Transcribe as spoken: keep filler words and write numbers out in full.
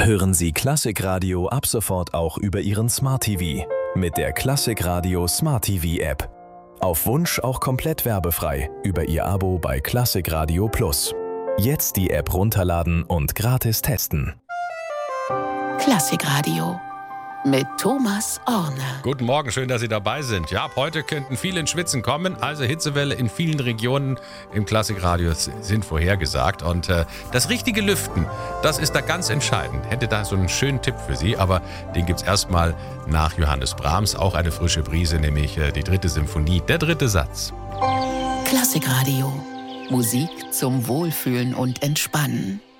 Hören Sie Klassikradio ab sofort auch über Ihren Smart T V mit der Klassikradio Smart T V App. Auf Wunsch auch komplett werbefrei über Ihr Abo bei Klassikradio Plus. Jetzt die App runterladen und gratis testen. Klassikradio mit Thomas Orne. Guten Morgen, schön, dass Sie dabei sind. Ja, ab heute könnten viele ins Schwitzen kommen, also Hitzewelle in vielen Regionen im Klassikradio sind vorhergesagt. Und äh, das richtige Lüften, das ist da ganz entscheidend. Hätte da so einen schönen Tipp für Sie, aber den gibt's erstmal nach Johannes Brahms. Auch eine frische Brise, nämlich äh, die dritte Symphonie, der dritte Satz. Klassikradio. Musik zum Wohlfühlen und Entspannen.